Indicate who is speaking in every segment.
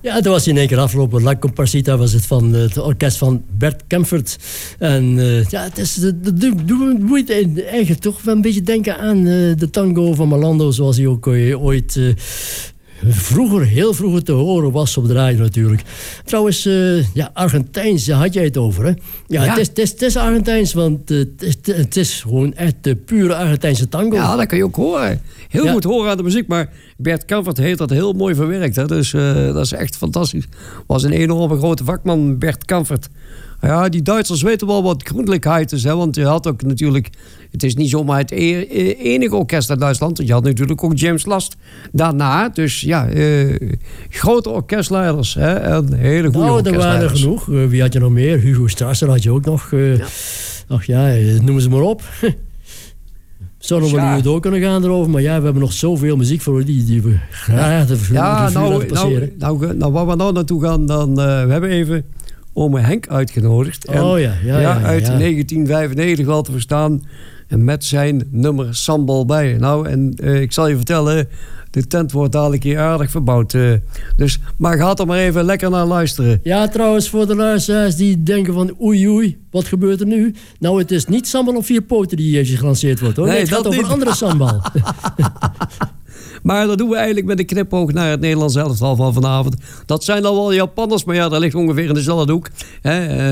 Speaker 1: Ja, dat was in één keer afgelopen. La Comparsita was het van het orkest van Bert Kaempfert. En het is, doet eigenlijk toch wel een beetje denken aan de tango van Malando, zoals hij ook ooit... heel vroeger te horen was op de radio natuurlijk. Trouwens, Argentijns, daar had jij het over, hè? Ja. Het is Argentijns, want het is gewoon echt de pure Argentijnse tango.
Speaker 2: Ja, dat kan je ook horen. Heel goed horen aan de muziek, maar Bert Kaempfert heeft dat heel mooi verwerkt. Hè? Dus dat is echt fantastisch. Was een enorme grote vakman, Bert Kaempfert. Ja, die Duitsers weten wel wat grondelijkheid is. Hè? Want je had ook natuurlijk... Het is niet zomaar het enige orkest in Duitsland. Want je had natuurlijk ook James Last daarna. Dus ja, grote orkestleiders. Hè? En hele goede orkestleiders.
Speaker 1: Er waren er genoeg. Wie had je nog meer? Hugo Strasser had je ook nog. Ach ja, noem ze maar op. Zouden we nu door kunnen gaan erover. Maar ja, we hebben nog zoveel muziek voor die we graag de vuur laten passeren.
Speaker 2: Nou, waar we nou naartoe gaan, dan... we hebben even... ome Henk uitgenodigd. En, uit 1995 wel te verstaan. En met zijn nummer Sambal bij. Nou, en ik zal je vertellen... de tent wordt dadelijk hier aardig verbouwd. Maar ga er maar even lekker naar luisteren.
Speaker 1: Ja, trouwens, voor de luisteraars die denken van... oei, wat gebeurt er nu? Nou, het is niet sambal op 4 poten die hier gelanceerd wordt, hoor. Nee, het gaat over een andere sambal.
Speaker 2: Maar dat doen we eigenlijk met een knipoog naar het Nederlands elftal van vanavond. Dat zijn dan wel Japanners, maar ja, dat ligt ongeveer in dezelfde hoek.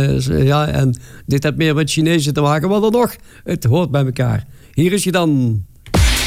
Speaker 2: En dit heeft meer met Chinezen te maken, maar dan nog, het hoort bij elkaar. Hier is je dan...